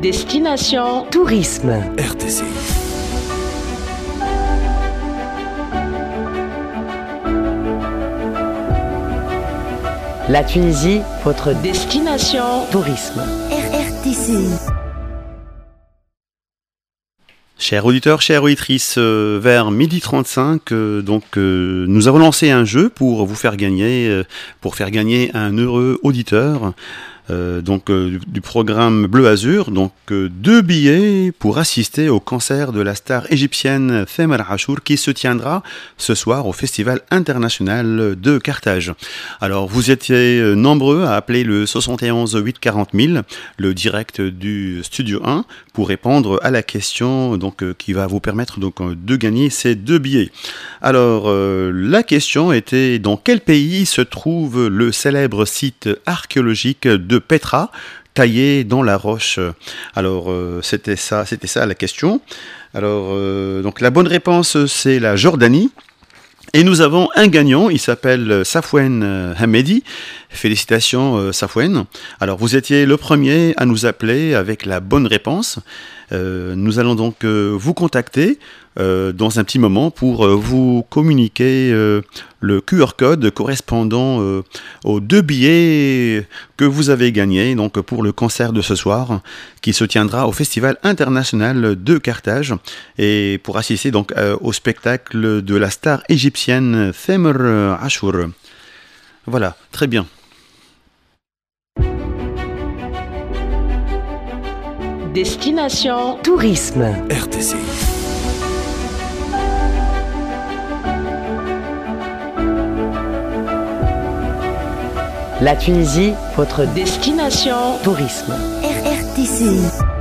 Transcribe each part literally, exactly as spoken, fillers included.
Destination Tourisme. R T C I. La Tunisie, votre destination tourisme. R T C I. Chers auditeurs, chères auditrices, euh, vers midi trente-cinq, euh, donc euh, nous avons lancé un jeu pour vous faire gagner, euh, pour faire gagner un heureux auditeur. Euh, donc euh, du, du programme Bleu Azur, donc euh, deux billets pour assister au concert de la star égyptienne Thamer Achour qui se tiendra ce soir au Festival international de Carthage. Alors vous étiez nombreux à appeler le soixante et onze huit quarante mille, le direct du Studio un, pour répondre à la question donc euh, qui va vous permettre donc euh, de gagner ces deux billets. Alors euh, la question était: dans quel pays se trouve le célèbre site archéologique de Petra, taillé dans la roche? Alors euh, c'était ça, c'était ça la question. Alors euh, donc la bonne réponse, c'est la Jordanie. Et nous avons un gagnant, il s'appelle Safwen Hamedi. Félicitations euh, Safwen. Alors vous étiez le premier à nous appeler avec la bonne réponse. Euh, nous allons donc euh, vous contacter euh, dans un petit moment pour euh, vous communiquer euh, le Q R code correspondant euh, aux deux billets que vous avez gagnés donc pour le concert de ce soir qui se tiendra au Festival international de Carthage et pour assister donc euh, au spectacle de la star égyptienne Thamer Achour. Voilà, très bien. Destination Tourisme. R T C I. La Tunisie, votre destination tourisme. R T C I.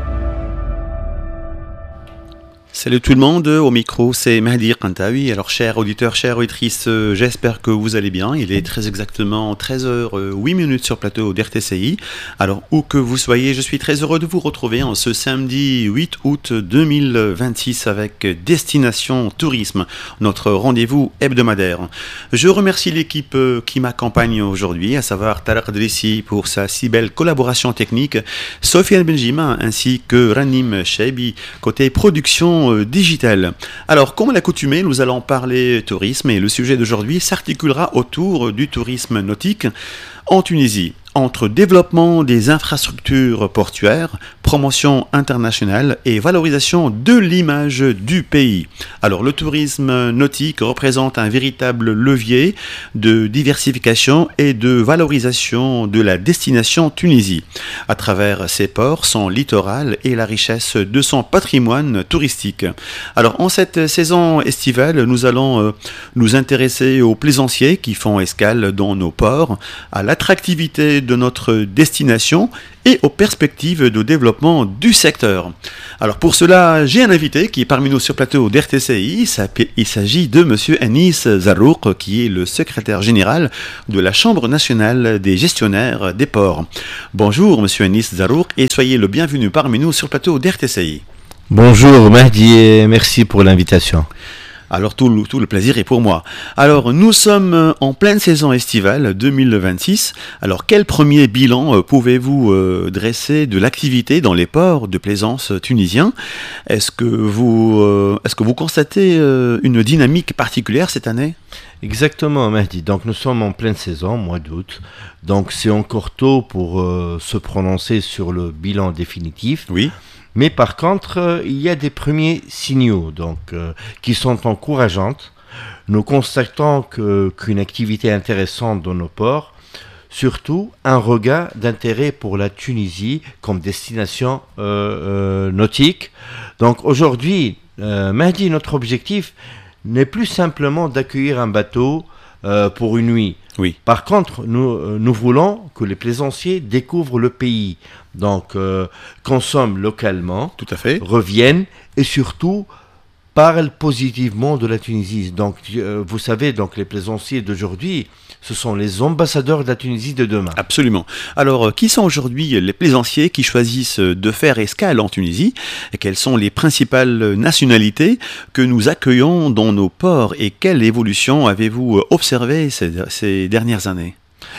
Salut tout le monde, au micro c'est Mahdi Kantaoui. Alors chers auditeurs, chères auditrices, euh, j'espère que vous allez bien. Il est très exactement treize heures huit minutes sur plateau d'R T C I. Alors où que vous soyez, je suis très heureux de vous retrouver en ce samedi huit août deux mille vingt-six avec Destination Tourisme, notre rendez-vous hebdomadaire. Je remercie l'équipe qui m'accompagne aujourd'hui, à savoir Tarek Drissi pour sa si belle collaboration technique, Sofiane Benjima ainsi que Ranim Chaibi côté production digital. Alors, comme à l'accoutumée, nous allons parler tourisme et le sujet d'aujourd'hui s'articulera autour du tourisme nautique en Tunisie. Entre développement des infrastructures portuaires, promotion internationale et valorisation de l'image du pays. Alors le tourisme nautique représente un véritable levier de diversification et de valorisation de la destination Tunisie, à travers ses ports, son littoral et la richesse de son patrimoine touristique. Alors en cette saison estivale, nous allons euh, nous intéresser aux plaisanciers qui font escale dans nos ports, à l'attractivité de notre destination et aux perspectives de développement du secteur. Alors pour cela, j'ai un invité qui est parmi nous sur plateau d'R T C I. Il s'agit de monsieur Anis Zarouk, qui est le secrétaire général de la Chambre nationale des gestionnaires des ports. Bonjour monsieur Anis Zarouk et soyez le bienvenu parmi nous sur plateau d'R T C I. Bonjour Mahdi et merci pour l'invitation. Alors tout le, tout le plaisir est pour moi. Alors nous sommes en pleine saison estivale deux mille vingt-six. Alors quel premier bilan euh, pouvez-vous euh, dresser de l'activité dans les ports de plaisance tunisiens? Est-ce que vous, euh, est-ce que vous constatez euh, une dynamique particulière cette année? Exactement Mahdi, donc nous sommes en pleine saison, mois d'août, donc c'est encore tôt pour euh, se prononcer sur le bilan définitif. Oui. Mais par contre, euh, il y a des premiers signaux donc, euh, qui sont encourageantes. Nous constatons que, qu'une activité intéressante dans nos ports, surtout un regain d'intérêt pour la Tunisie comme destination euh, euh, nautique. Donc aujourd'hui, euh, Mahdi, notre objectif n'est plus simplement d'accueillir un bateau euh, pour une nuit. Oui. Par contre, nous, euh, nous voulons que les plaisanciers découvrent le pays, donc euh, consomment localement, Tout à fait. reviennent et surtout parlent positivement de la Tunisie. Donc, euh, vous savez, donc les plaisanciers d'aujourd'hui, ce sont les ambassadeurs de la Tunisie de demain. Absolument. Alors, euh, qui sont aujourd'hui les plaisanciers qui choisissent de faire escale en Tunisie? Et quelles sont les principales nationalités que nous accueillons dans nos ports? Et quelle évolution avez-vous observé ces, ces dernières années?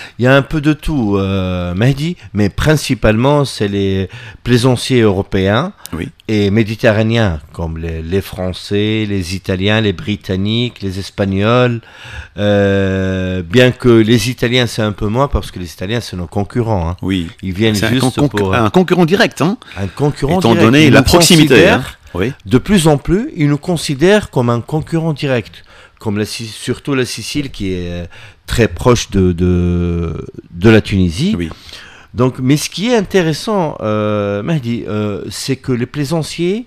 Il y a un peu de tout, euh, Mehdi, mais principalement, c'est les plaisanciers européens Oui. et méditerranéens, comme les, les Français, les Italiens, les Britanniques, les Espagnols. Euh, bien que les Italiens, c'est un peu moins, parce que les Italiens, c'est nos concurrents. Hein. Oui. Ils viennent C'est un, juste con- pour un concurrent direct, hein, un concurrent étant direct. donné Ils la nous proximité. Hein. considèrent- Oui. De plus en plus, ils nous considèrent comme un concurrent direct, comme la, Sic- surtout la Sicile qui est euh, très proche de, de, de la Tunisie. Oui. Donc, mais ce qui est intéressant, euh, Mehdi, euh, c'est que les plaisanciers,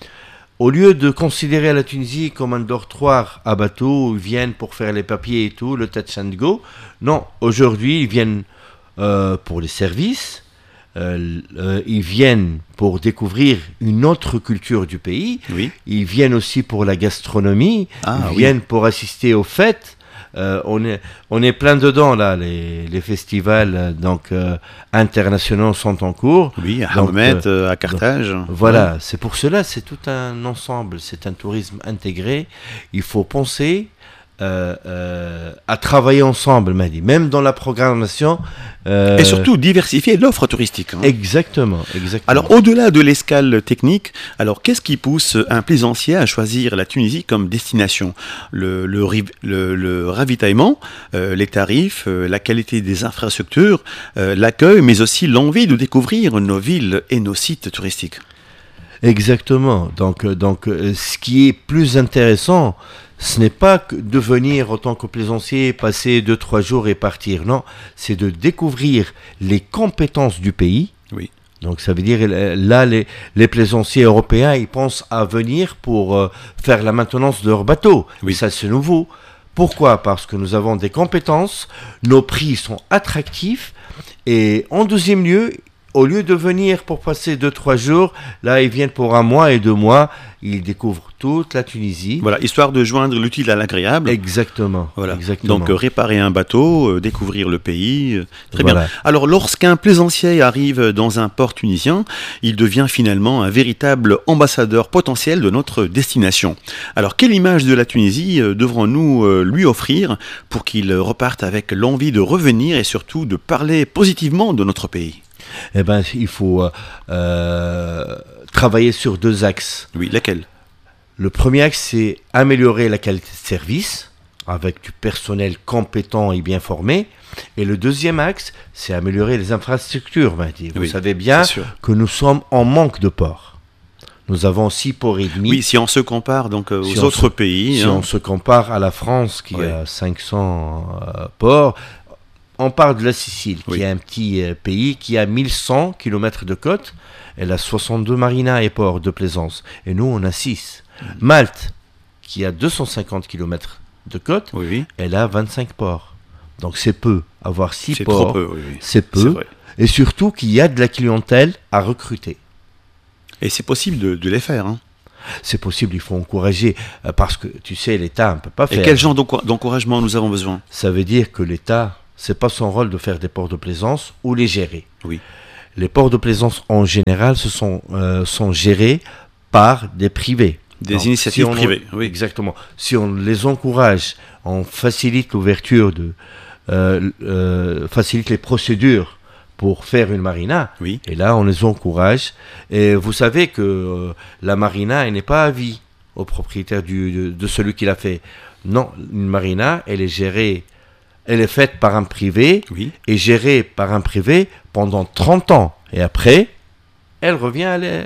au lieu de considérer la Tunisie comme un dortoir à bateau, où ils viennent pour faire les papiers et tout, le touch and go, non, aujourd'hui ils viennent euh, pour les services. Euh, euh, ils viennent pour découvrir une autre culture du pays. Oui. Ils viennent aussi pour la gastronomie. Ah, ils oui. viennent pour assister aux fêtes. Euh, on est on est plein dedans là. Les, les festivals euh, donc euh, internationaux sont en cours. Oui, à Donc, Hammamet, euh, euh, à Carthage. Voilà, Ouais. c'est pour cela, c'est tout un ensemble, c'est un tourisme intégré. Il faut penser euh, euh, à travailler ensemble, Mehdi, même dans la programmation. euh, Et surtout diversifier l'offre touristique. Hein. Exactement, exactement. Alors, au-delà de l'escale technique, alors qu'est-ce qui pousse un plaisancier à choisir la Tunisie comme destination ? le, le, riv- le, le ravitaillement, euh, les tarifs, euh, la qualité des infrastructures, euh, l'accueil, mais aussi l'envie de découvrir nos villes et nos sites touristiques. Exactement. Donc, euh, donc euh, ce qui est plus intéressant, ce n'est pas que de venir en tant que plaisancier, passer deux, trois jours et partir. Non, c'est de découvrir les compétences du pays. Oui. Donc ça veut dire, euh, là, les, les plaisanciers européens, ils pensent à venir pour euh, faire la maintenance de leur bateau. Oui. Et ça, c'est nouveau. Pourquoi ? Parce que nous avons des compétences, nos prix sont attractifs, et en deuxième lieu, au lieu de venir pour passer deux, trois jours, là, ils viennent pour un mois et deux mois, ils découvrent toute la Tunisie. Voilà, histoire de joindre l'utile à l'agréable. Exactement. Voilà. Exactement. Donc euh, réparer un bateau, euh, découvrir le pays, euh, très Voilà. bien. Alors lorsqu'un plaisancier arrive dans un port tunisien, il devient finalement un véritable ambassadeur potentiel de notre destination. Alors quelle image de la Tunisie euh, devrons-nous euh, lui offrir pour qu'il reparte avec l'envie de revenir et surtout de parler positivement de notre pays ? Eh ben, il faut euh, euh, travailler sur deux axes. Oui, laquelle ? Le premier axe, c'est améliorer la qualité de service avec du personnel compétent et bien formé. Et le deuxième axe, c'est améliorer les infrastructures, Mehdi. Vous Oui, savez bien c'est sûr. que nous sommes en manque de ports. Nous avons six ports et demi. Oui, si on se compare donc euh, aux Si on autres se- pays. Si hein. on se compare à la France qui Oui. a cinq cents euh, ports, on parle de la Sicile, qui Oui. est un petit euh, pays qui a mille cent kilomètres de côte. Elle a soixante-deux marinas et ports de plaisance. Et nous, on a six. Malte, qui a deux cent cinquante kilomètres de côte, Oui, oui. elle a vingt-cinq ports. Donc c'est peu. Avoir six C'est ports, trop peu. Oui, oui. c'est C'est peu. vrai. Et surtout qu'il y a de la clientèle à recruter. Et c'est possible de, de les faire. Hein. C'est possible, il faut encourager. euh, Parce que, tu sais, l'État ne peut pas Et faire. quel genre d'encour- d'encouragement nous avons besoin ? Ça veut dire que l'État, c'est pas son rôle de faire des ports de plaisance ou les gérer. Oui. Les ports de plaisance en général, ce sont, euh, sont gérés par des privés. Des Donc, initiatives si on- privées. Oui. Exactement. Si on les encourage, on facilite l'ouverture de, euh, euh, facilite les procédures pour faire une marina. Oui. Et là, on les encourage. Et vous savez que euh, la marina, elle n'est pas à vie au propriétaire du, de, de celui qui l'a fait. Non, une marina, elle est gérée, elle est faite par un privé Oui. et gérée par un privé pendant trente ans. Et après, elle revient à l'é-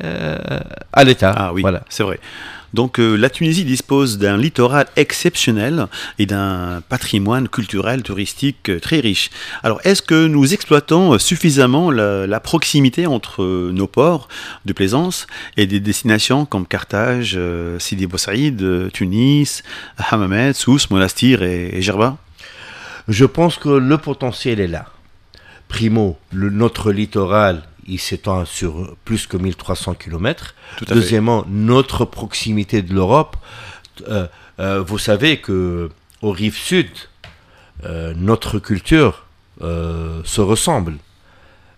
à l'État. Ah oui, Voilà. c'est vrai. Donc euh, la Tunisie dispose d'un littoral exceptionnel et d'un patrimoine culturel touristique euh, très riche. Alors est-ce que nous exploitons euh, suffisamment la, la proximité entre euh, nos ports de plaisance et des destinations comme Carthage, euh, Sidi Bou Saïd, euh, Tunis, Hammamet, Sousse, Monastir et, et Jerba ? Je pense que le potentiel est là. Primo, le, notre littoral, il s'étend sur plus que mille trois cents kilomètres. Tout à fait. Deuxièmement, notre proximité de l'Europe. Euh, euh, vous savez que aux rives sud, euh, notre culture euh, se ressemble.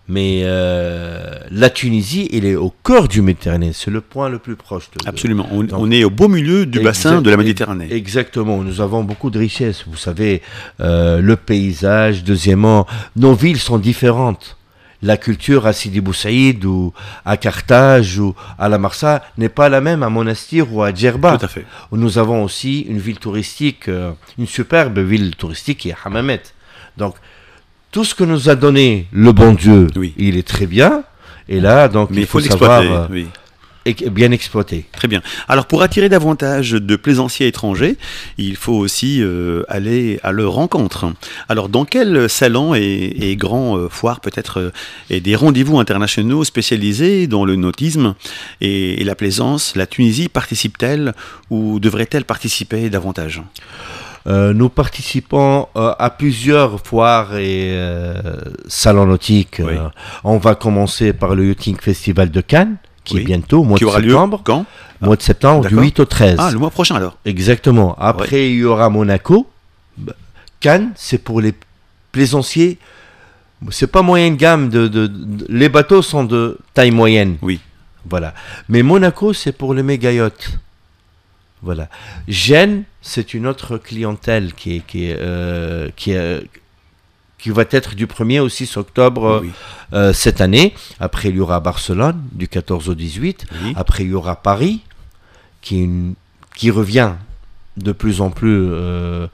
Mais euh, la Tunisie, elle est au cœur du Méditerranée. C'est le point le plus proche. De, Absolument. On, donc, on est au beau milieu du exact, bassin de la Méditerranée. Exactement. Nous avons beaucoup de richesses. Vous savez, euh, le paysage. Deuxièmement, nos villes sont différentes. La culture à Sidi Bou Saïd ou à Carthage ou à la Marsa n'est pas la même à Monastir ou à Djerba. Tout à fait. Nous avons aussi une ville touristique, euh, une superbe ville touristique qui est Hammamet. Donc, tout ce que nous a donné le bon Dieu, Oui. il est très bien. Et là, donc, Mais il faut, faut savoir l'exploiter. euh, Oui. et- bien exploiter. Très bien. Alors pour attirer davantage de plaisanciers étrangers, il faut aussi euh, aller à leur rencontre. Alors dans quel salon et, et grands euh, foires peut-être euh, et des rendez-vous internationaux spécialisés dans le nautisme et, et la plaisance, la Tunisie participe-t-elle ou devrait-elle participer davantage ? Euh, nous participons euh, à plusieurs foires et euh, salons nautiques. Oui. Euh, on va commencer par le Yachting Festival de Cannes, qui Oui. est bientôt, au mois Qui de aura lieu septembre. quand ? Mois de septembre, du D'accord. huit au treize. Ah, le mois prochain alors. Exactement. Après, il y aura Monaco. Bah, Cannes, c'est pour les plaisanciers. C'est pas moyenne gamme. De, de, de- les bateaux sont de taille moyenne. Oui. Voilà. Mais Monaco, c'est pour les méga yachts. Voilà. Gênes, c'est une autre clientèle qui est, qui est, euh, qui est- qui va être du premier au six octobre Oui. euh, cette année. Après, il y aura Barcelone, du quatorze au dix-huit. Oui. Après, il y aura Paris, qui, est une- qui revient de plus en plus euh,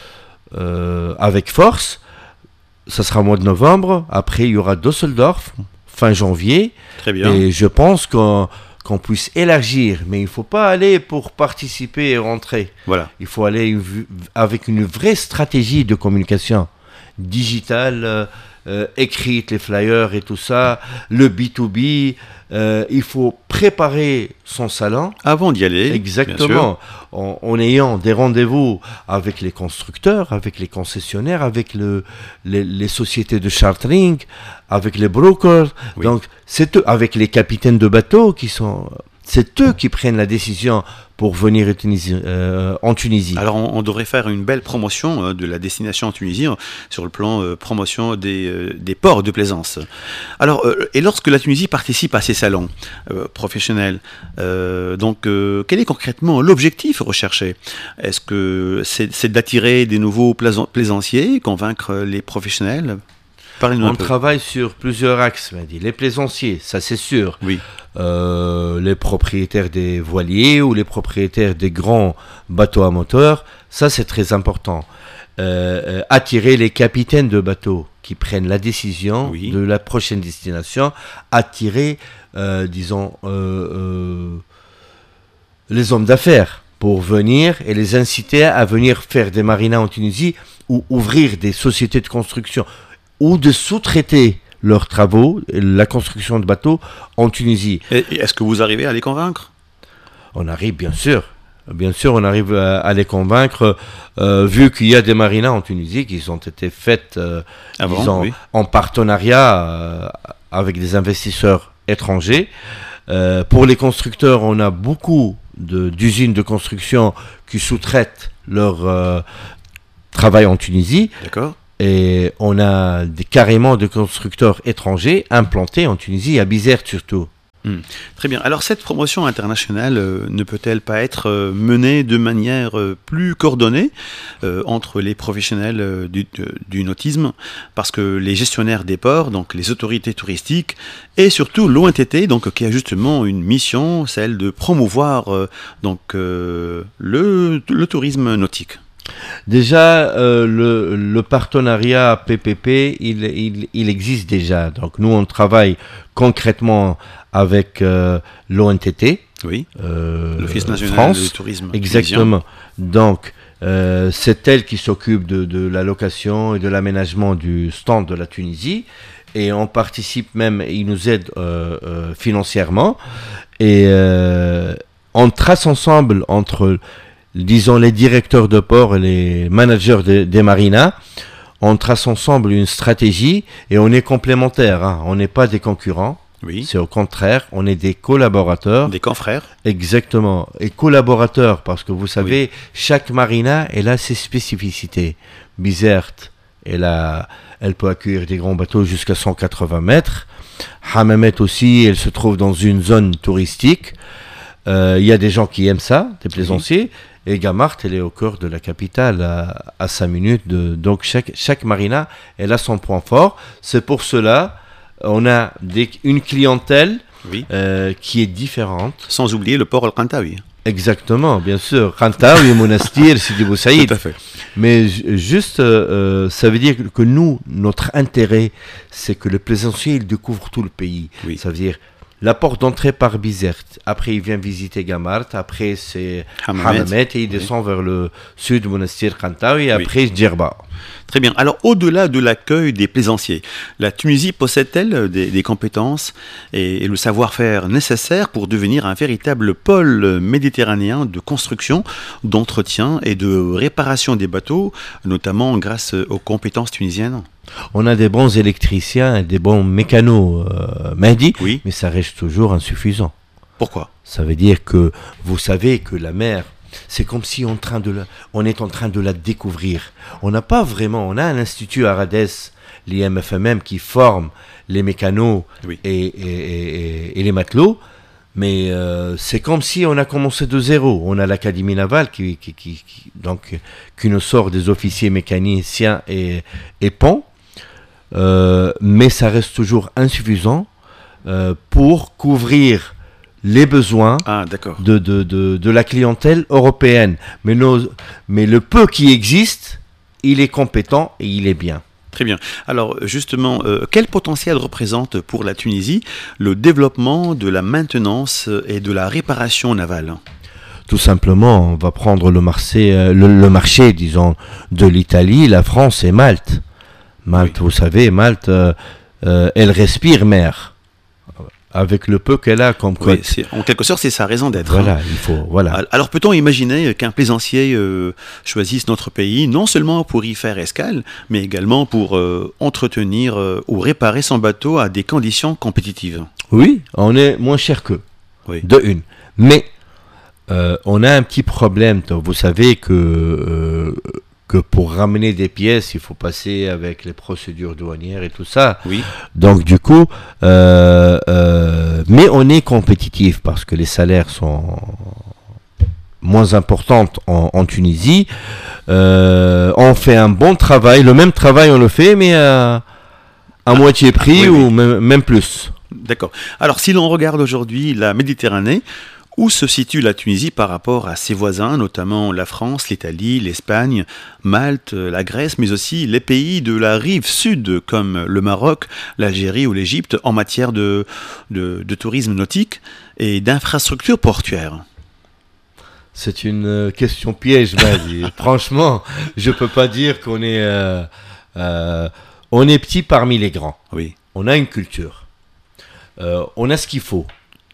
euh, avec force. Ça sera au mois de novembre. Après, il y aura Düsseldorf, fin janvier. Très bien. Et je pense qu'on qu'on puisse élargir. Mais il ne faut pas aller pour participer et rentrer. Voilà. Il faut aller v- avec une vraie stratégie de communication digitale, euh, euh, écrite, les flyers et tout ça, le B deux B. euh, il faut préparer son salon. Avant d'y aller, bien sûr. Exactement. En, en ayant des rendez-vous avec les constructeurs, avec les concessionnaires, avec le, les, les sociétés de chartering, avec les brokers. Oui. Donc, c'est eux, avec les capitaines de bateaux qui sont. C'est eux qui prennent la décision pour venir en Tunisie. euh, en Tunisie. Alors on, on devrait faire une belle promotion euh, de la destination en Tunisie euh, sur le plan euh, promotion des, euh, des ports de plaisance. Alors euh, et lorsque la Tunisie participe à ces salons euh, professionnels, euh, donc euh, quel est concrètement l'objectif recherché ? Est-ce que c'est, c'est d'attirer des nouveaux plaisan- plaisanciers, convaincre les professionnels ? Parlez-nous un On peu. travaille sur plusieurs axes, Mehdi. Les plaisanciers, ça c'est sûr. Oui, Euh, les propriétaires des voiliers ou les propriétaires des grands bateaux à moteur, ça c'est très important. Euh, euh, attirer les capitaines de bateaux qui prennent la décision Oui. de la prochaine destination, attirer, euh, disons, euh, euh, les hommes d'affaires pour venir et les inciter à venir faire des marinas en Tunisie ou ouvrir des sociétés de construction ou de sous-traiter leurs travaux, la construction de bateaux en Tunisie. et, et est-ce que vous arrivez à les convaincre ? On arrive, bien sûr. Bien sûr, on arrive à, à les convaincre, euh, vu qu'il y a des marinas en Tunisie qui ont été faites euh, Avant, disons, oui. en partenariat euh, avec des investisseurs étrangers. Euh, pour les constructeurs, on a beaucoup de, d'usines de construction qui sous-traitent leur euh, travail en Tunisie. D'accord ? Et on a des, carrément de constructeurs étrangers implantés en Tunisie, à Bizerte surtout. Très bien. Alors cette promotion internationale euh, ne peut-elle pas être euh, menée de manière euh, plus coordonnée euh, entre les professionnels euh, du, de- du nautisme, parce que les gestionnaires des ports, donc les autorités touristiques, et surtout l'O N T T, donc qui a justement une mission, celle de promouvoir euh, donc euh, le, le tourisme nautique. Déjà, euh, le, le partenariat P P P, il, il, il existe déjà. Donc nous, on travaille concrètement avec euh, l'O N T T, Oui. euh, L'Office national France. du tourisme. Exactement. Donc, euh, c'est elle qui s'occupe de, de la location et de l'aménagement du stand de la Tunisie. Et on participe même, il nous aide euh, euh, financièrement. Et euh, on trace ensemble entre, disons, les directeurs de port et les managers de- des marinas. On trace ensemble une stratégie et on est complémentaires. Hein. On n'est pas des concurrents. Oui. C'est au contraire, on est des collaborateurs. Des confrères. Exactement. Et collaborateurs, parce que vous savez, chaque marina, elle a ses spécificités. Bizerte, elle a, Elle peut accueillir des grands bateaux jusqu'à cent quatre-vingts mètres. Hammamet aussi, elle se trouve dans une zone touristique. Il euh, y a des gens qui aiment ça, des plaisanciers. Oui. Et Gamart, elle est au cœur de la capitale, à, à cinq minutes. De, donc chaque, chaque marina, elle a son point fort. C'est pour cela on a des, une clientèle oui. euh, qui est différente. Sans oublier le port Al-Qantawi. Exactement, bien sûr. Qantawi, Monastir, Sidi Bou Saïd. Tout à fait. Mais juste, euh, ça veut dire que nous, notre intérêt, c'est que le plaisancier, il découvre tout le pays. Oui. Ça veut dire la porte d'entrée par Bizerte. Après, il vient visiter Gamart. Après, c'est Hammamet. Et il descend oui. vers le sud, Monastir, Qantawi. Et oui. après, Djerba. Très bien. Alors, au-delà de l'accueil des plaisanciers, la Tunisie possède-t-elle des, des compétences et, et le savoir-faire nécessaires pour devenir un véritable pôle méditerranéen de construction, d'entretien et de réparation des bateaux, notamment grâce aux compétences tunisiennes ? On a des bons électriciens et des bons mécanos, euh, Mehdi, oui. mais ça reste toujours insuffisant. Pourquoi ? Ça veut dire que vous savez que la mer, c'est comme si on, train de la, on est en train de la découvrir. On n'a pas vraiment, on a un institut à Radès, l'I M F M M, qui forme les mécanos oui. et, et, et, et les matelots, mais euh, c'est comme si on a commencé de zéro. On a l'Académie navale qui, qui, qui, qui, donc, qui nous sort des officiers mécaniciens et, et ponts, euh, mais ça reste toujours insuffisant euh, pour couvrir les besoins ah, de, de, de, de la clientèle européenne. Mais, nos, mais le peu qui existe, il est compétent et il est bien. Très bien. Alors justement, euh, quel potentiel représente pour la Tunisie le développement de la maintenance et de la réparation navale ? Tout simplement, on va prendre le marché, euh, le, le marché disons, de l'Italie, la France et Malte. Malte, oui. vous savez, Malte, euh, euh, elle respire mer. Avec le peu qu'elle a comme côte. Oui, c'est, en quelque sorte, c'est sa raison d'être. Voilà, hein. il faut, voilà. Alors, peut-on imaginer qu'un plaisancier euh, choisisse notre pays, non seulement pour y faire escale, mais également pour euh, entretenir euh, ou réparer son bateau à des conditions compétitives ? Oui, on est moins cher qu'eux, oui. de une. Mais euh, on a un petit problème. Vous savez que... Euh, que pour ramener des pièces, il faut passer avec les procédures douanières et tout ça. Oui. Donc du coup, euh, euh, mais on est compétitif parce que les salaires sont moins importants en, en Tunisie. Euh, on fait un bon travail, le même travail on le fait, mais à, à ah, moitié prix ah, oui, ou oui. Même, même plus. D'accord. Alors si l'on regarde aujourd'hui la Méditerranée, où se situe la Tunisie par rapport à ses voisins, notamment la France, l'Italie, l'Espagne, Malte, la Grèce, mais aussi les pays de la rive sud, comme le Maroc, l'Algérie ou l'Égypte, en matière de, de, de tourisme nautique et d'infrastructures portuaires ? C'est une question piège, Mehdi. Franchement, je ne peux pas dire qu'on est, euh, euh, on est petit parmi les grands. Oui. On a une culture. Euh, on a ce qu'il faut.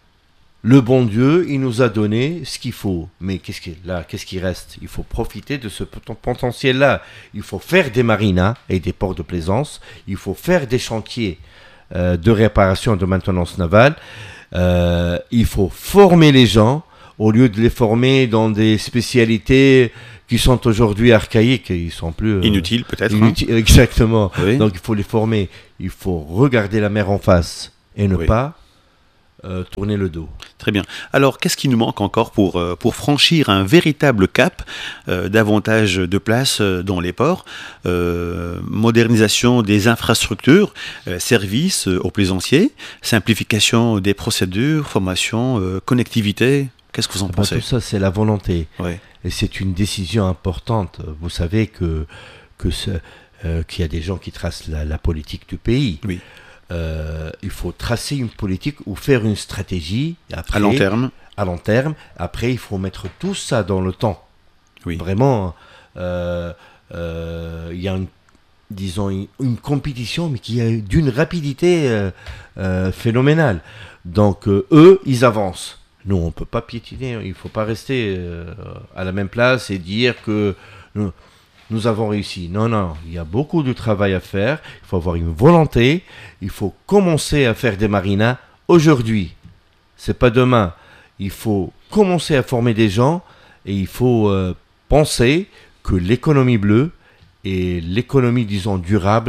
Le bon Dieu, il nous a donné ce qu'il faut. Mais qu'est-ce qui, là, qu'est-ce qui reste ? Il faut profiter de ce potentiel-là. Il faut faire des marinas et des ports de plaisance. Il faut faire des chantiers euh, de réparation et de maintenance navale. Euh, il faut former les gens au lieu de les former dans des spécialités qui sont aujourd'hui archaïques. Ils sont plus... Euh, inutiles peut-être. Inutiles, hein. Exactement. Oui. Donc il faut les former. Il faut regarder la mer en face et ne oui. pas... Euh, tourner le dos. Très bien. Alors, qu'est-ce qui nous manque encore pour, euh, pour franchir un véritable cap, euh, davantage de place euh, dans les ports, euh, modernisation des infrastructures, euh, services euh, aux plaisanciers, simplification des procédures, formation, euh, connectivité. Qu'est-ce que vous en ah pensez ? Tout ça, c'est la volonté. Ouais. Et c'est une décision importante. Vous savez que, que ce, euh, qu'il y a des gens qui tracent la, la politique du pays. Oui. Euh, il faut tracer une politique ou faire une stratégie après, à long terme. À long terme. Après, il faut mettre tout ça dans le temps. Oui. Vraiment, euh, euh, il y a une, disons une, une compétition, mais qui est d'une rapidité euh, euh, phénoménale. Donc, euh, eux, ils avancent. Nous, on ne peut pas piétiner. Il ne faut pas rester euh, à la même place et dire que... Nous, Nous avons réussi. Non, non, il y a beaucoup de travail à faire. Il faut avoir une volonté. Il faut commencer à faire des marinas aujourd'hui. C'est pas demain. Il faut commencer à former des gens et il faut euh, penser que l'économie bleue et l'économie, disons, durable,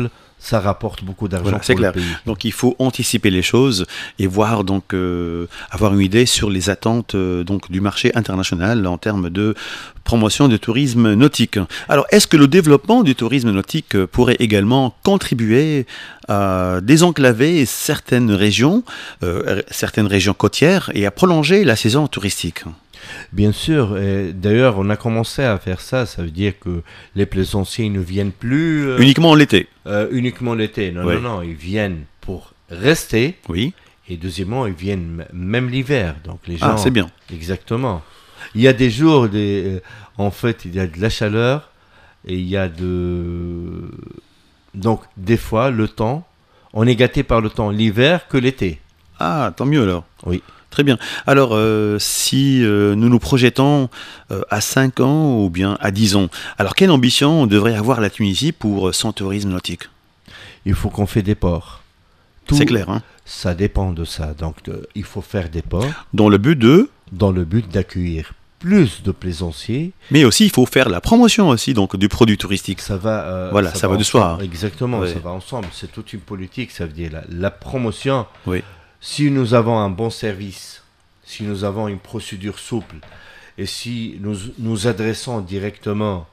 ça rapporte beaucoup d'argent Voilà, pour c'est le clair. pays. Donc il faut anticiper les choses et voir donc euh, avoir une idée sur les attentes euh, donc du marché international en termes de promotion du tourisme nautique. Alors est-ce que le développement du tourisme nautique euh, pourrait également contribuer à désenclaver certaines régions, euh, certaines régions côtières et à prolonger la saison touristique? Bien sûr, et d'ailleurs on a commencé à faire ça, ça veut dire que les plaisanciers ne viennent plus euh, Uniquement l'été. euh, uniquement l'été, non, Oui. non, non, ils viennent pour rester, Oui. et deuxièmement ils viennent m- même l'hiver, donc les gens... Ah, c'est bien. Exactement. Il y a des jours, des, euh, en fait il y a de la chaleur, et il y a de... Donc des fois le temps, on est gâté par le temps l'hiver que l'été. Ah, tant mieux alors. Oui. Très bien. Alors, euh, si euh, nous nous projetons euh, à cinq ans ou bien à dix ans, alors quelle ambition devrait avoir la Tunisie pour euh, son tourisme nautique? Il faut qu'on fait des ports. Tout- C'est clair, hein? Ça dépend de ça. Donc, euh, il faut faire des ports Dans le but de... dans le but d'accueillir plus de plaisanciers. Mais aussi, il faut faire la promotion aussi donc, du produit touristique. Ça va. euh, Voilà, ça va de soi. ensemble. Exactement, Oui. ça va ensemble. C'est toute une politique. Ça veut dire la, la promotion. Oui. Si nous avons un bon service, si nous avons une procédure souple, et si nous nous adressons directement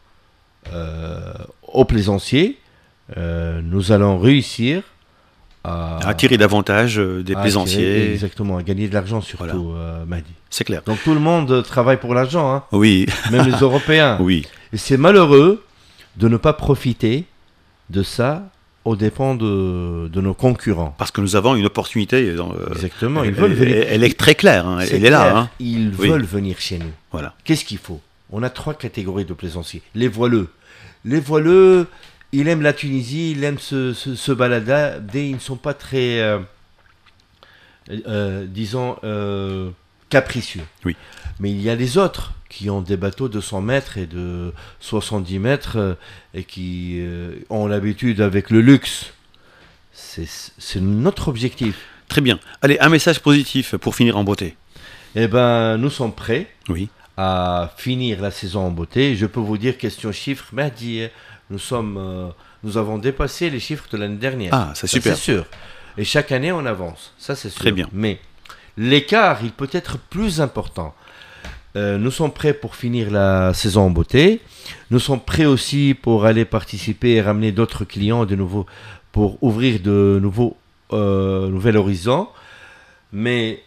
euh, aux plaisanciers, euh, nous allons réussir à Attirer davantage euh, des à plaisanciers. attirer- exactement, à gagner de l'argent surtout, euh, Mahdi. C'est clair. Donc tout le monde travaille pour l'argent, hein, Oui, même les Européens. oui. Et c'est malheureux de ne pas profiter de ça aux dépens de, de nos concurrents. Parce que nous avons une opportunité. Dans, euh, Exactement, ils elle, veulent venir. elle- elle est très claire, hein, C'est elle est là. clair, Hein. Ils Oui. veulent venir chez nous. Voilà. Qu'est-ce qu'il faut? On a trois catégories de plaisanciers. Les voileux. Les voileux, ils aiment la Tunisie, ils aiment se, se, se balader, ils ne sont pas très, euh, euh, disons, euh, capricieux. Oui. Mais il y a les autres qui ont des bateaux de cent mètres et de soixante-dix mètres euh, et qui euh, ont l'habitude avec le luxe. C'est c'est notre objectif. Très bien. Allez, un message positif pour finir en beauté. Eh ben, nous sommes prêts Oui. à finir la saison en beauté. Je peux vous dire, question chiffres, Mahdi, nous sommes, euh, nous avons dépassé les chiffres de l'année dernière. Ah, c'est super. C'est sûr. Et chaque année, on avance. Ça, c'est sûr. Très bien. Mais l'écart, il peut être plus important. Euh, nous sommes prêts pour finir la saison en beauté. Nous sommes prêts aussi pour aller participer et ramener d'autres clients de nouveau, pour ouvrir de nouveaux euh, nouvel horizon. Mais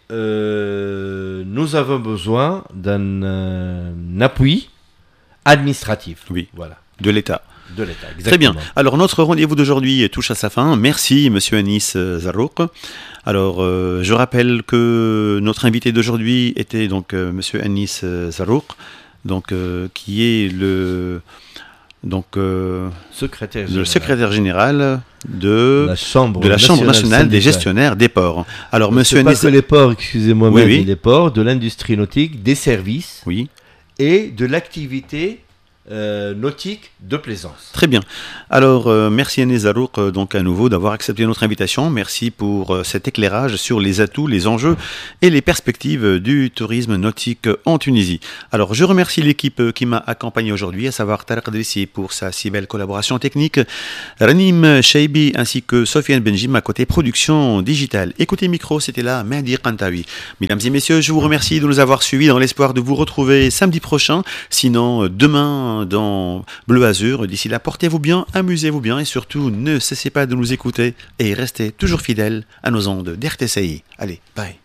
euh, nous avons besoin d'un euh, appui administratif. Oui. Voilà. De l'État. De l'État. Très bien. exactement. Alors, notre rendez-vous d'aujourd'hui touche à sa fin. Merci, monsieur Anis euh, Zarrouk. Alors, euh, je rappelle que notre invité d'aujourd'hui était donc euh, monsieur Anis euh, Zarrouk, donc, euh, qui est le, donc, euh, Secrétaire le général. secrétaire général de, La Chambre, de la Chambre nationale des syndicale. gestionnaires des ports. Alors, C'est monsieur pas Anis... que les ports, excusez-moi, Oui, mais oui. les ports, de l'industrie nautique, des services Oui. et de l'activité euh, nautique de plaisance. Très bien. Alors, euh, merci Anis Zarrouk euh, donc à nouveau d'avoir accepté notre invitation. Merci pour euh, cet éclairage sur les atouts, les enjeux et les perspectives du tourisme nautique en Tunisie. Alors, je remercie l'équipe euh, qui m'a accompagné aujourd'hui, à savoir Tarek Drissi pour sa si belle collaboration technique, Ranim Cheibi ainsi que Sofiane Benjim à côté production digitale. Écoutez micro, c'était là Mahdi Kantawi. Mesdames et messieurs, je vous remercie de nous avoir suivis dans l'espoir de vous retrouver samedi prochain, sinon euh, demain dans Bleu Azur. D'ici là, portez-vous bien, amusez-vous bien et surtout ne cessez pas de nous écouter et restez toujours fidèles à nos ondes d'R T C I. Allez, bye.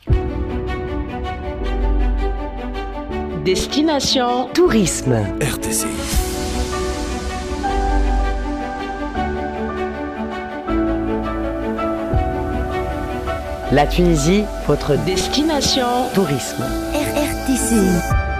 Destination Tourisme. R T C I. La Tunisie, votre destination tourisme. R R T C I.